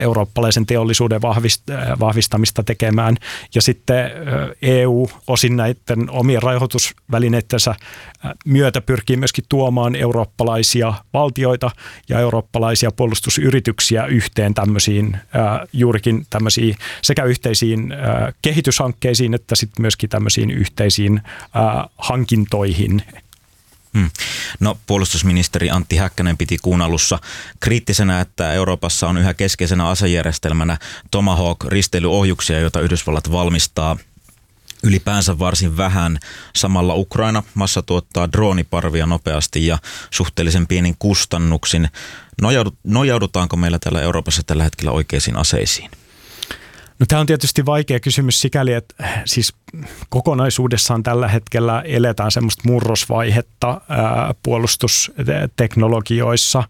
eurooppalaisen teollisuuden vahvistamista tekemään. Ja sitten EU osin näiden omien rahoitusvälineittensä myötä pyrkii myöskin tuomaan eurooppalaisia valtioita ja eurooppalaisia puolustusyrityksiä yhteen tämmöisiin juurikin tämmöisiin sekä yhteisiin kehityshankkeisiin että sitten myöskin tämmöisiin yhteisiin hankintoihin. No, puolustusministeri Antti Häkkänen piti kuun alussa kriittisenä, että Euroopassa on yhä keskeisenä asejärjestelmänä Tomahawk-risteilyohjuksia, joita Yhdysvallat valmistaa ylipäänsä varsin vähän. Samalla Ukraina massatuottaa drooniparvia nopeasti ja suhteellisen pienin kustannuksin. Nojaudutaanko meillä täällä Euroopassa tällä hetkellä oikeisiin aseisiin? No, tämä on tietysti vaikea kysymys sikäli, että siis kokonaisuudessaan tällä hetkellä eletään semmoista murrosvaihetta puolustusteknologioissa.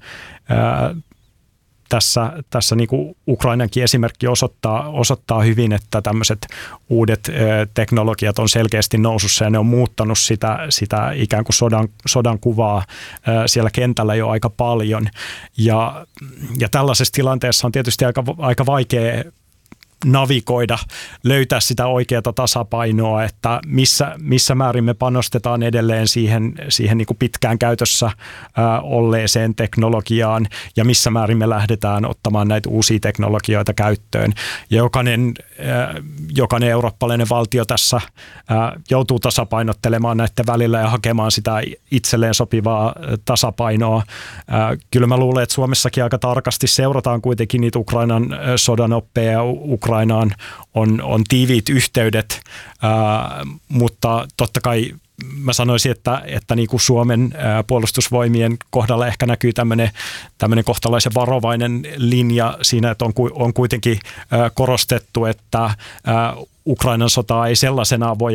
Tässä niin kuin Ukrainankin esimerkki osoittaa hyvin, että tämmöiset uudet teknologiat on selkeästi nousussa ja ne on muuttanut sitä ikään kuin sodan kuvaa siellä kentällä jo aika paljon. Ja tällaisessa tilanteessa on tietysti aika vaikea navigoida, löytää sitä oikeaa tasapainoa, että missä määrin me panostetaan edelleen siihen niin kuin pitkään käytössä olleeseen teknologiaan ja missä määrin me lähdetään ottamaan näitä uusia teknologioita käyttöön. Ja jokainen eurooppalainen valtio tässä joutuu tasapainottelemaan näiden välillä ja hakemaan sitä itselleen sopivaa tasapainoa. Kyllä mä luulen, että Suomessakin aika tarkasti seurataan kuitenkin niitä Ukrainan sodan oppeja ja Ukrainaan on tiiviit yhteydet, mutta totta kai mä sanoisin, että niin kuin Suomen puolustusvoimien kohdalla ehkä näkyy tämmöinen kohtalaisen varovainen linja siinä, että on kuitenkin korostettu, että Ukrainan sotaa ei sellaisenaan voi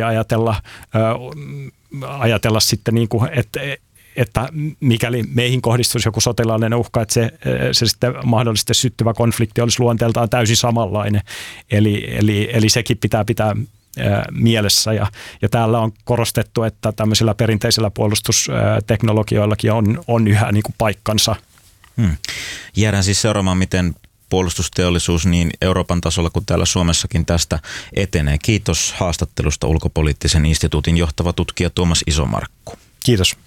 ajatella sitten niin kuin, että mikäli meihin kohdistuisi joku sotilaallinen uhka, että se sitten mahdollisesti syttyvä konflikti olisi luonteeltaan täysin samanlainen. Eli sekin pitää mielessä. Ja täällä on korostettu, että tämmöisillä perinteisillä puolustusteknologioillakin on yhä niin kuin paikkansa. Jäädään siis seuraamaan, miten puolustusteollisuus niin Euroopan tasolla kuin täällä Suomessakin tästä etenee. Kiitos haastattelusta Ulkopoliittisen instituutin johtava tutkija Tuomas Isomarkku. Kiitos.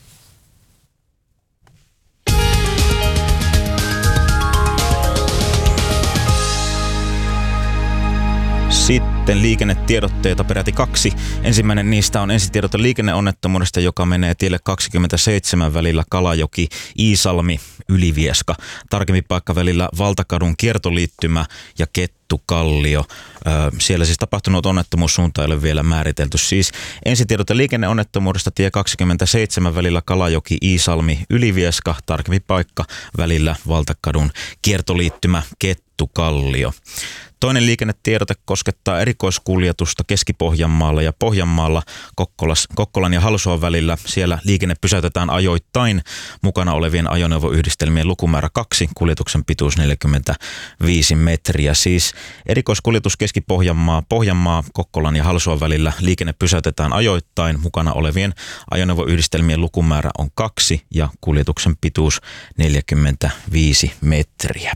Sitten liikennetiedotteita peräti 2. Ensimmäinen niistä on ensitiedote liikenneonnettomuudesta, joka menee tielle 27 välillä Kalajoki-Iisalmi Ylivieska. Tarkemmin paikka välillä Valtakadun kiertoliittymä ja Kettukallio. Siellä siis tapahtunut onnettomuussuunta ei ole vielä määritelty. Siis ensitiedote liikenneonnettomuudesta tie 27 välillä Kalajoki-Iisalmi Ylivieska. Tarkemmin paikka välillä Valtakadun kiertoliittymä Kettukallio. Toinen liikennetiedote koskettaa erikoiskuljetusta Keski-Pohjanmaalla ja Pohjanmaalla Kokkolan ja Halsuan välillä. Siellä liikenne pysäytetään ajoittain. Mukana olevien ajoneuvoyhdistelmien lukumäärä 2, kuljetuksen pituus 45 metriä. Siis erikoiskuljetus Pohjanmaa, Kokkolan ja Halsuan välillä liikenne pysäytetään ajoittain. Mukana olevien ajoneuvoyhdistelmien lukumäärä on 2 ja kuljetuksen pituus 45 metriä.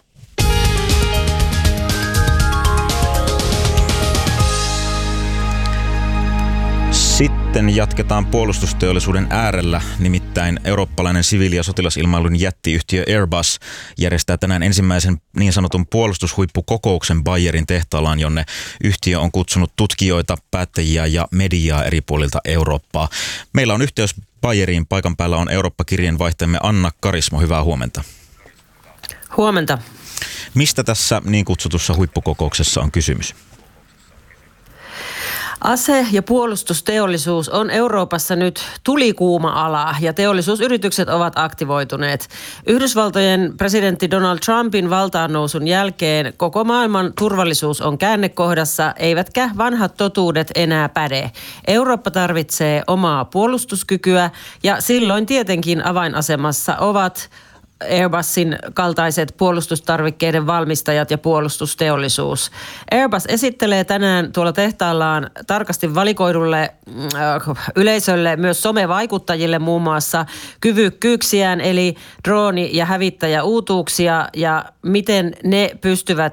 Sitten jatketaan puolustusteollisuuden äärellä, nimittäin eurooppalainen siviili- ja sotilasilmailun jättiyhtiö Airbus järjestää tänään ensimmäisen niin sanotun puolustushuippukokouksen Bayerin tehtaallaan, jonne yhtiö on kutsunut tutkijoita, päättäjiä ja mediaa eri puolilta Eurooppaa. Meillä on yhteys Bayeriin, paikan päällä on Eurooppa-kirjeenvaihtajamme Anna Karismo, hyvää huomenta. Huomenta. Mistä tässä niin kutsutussa huippukokouksessa on kysymys? Ase- ja puolustusteollisuus on Euroopassa nyt tulikuuma ala ja teollisuusyritykset ovat aktivoituneet. Yhdysvaltojen presidentti Donald Trumpin valtaannousun jälkeen koko maailman turvallisuus on käännekohdassa, eivätkä vanhat totuudet enää päde. Eurooppa tarvitsee omaa puolustuskykyä ja silloin tietenkin avainasemassa ovat Airbusin kaltaiset puolustustarvikkeiden valmistajat ja puolustusteollisuus. Airbus esittelee tänään tuolla tehtaallaan tarkasti valikoidulle yleisölle, myös somevaikuttajille muun muassa kyvykkyyksiään, eli drooni- ja hävittäjäuutuuksia ja miten ne pystyvät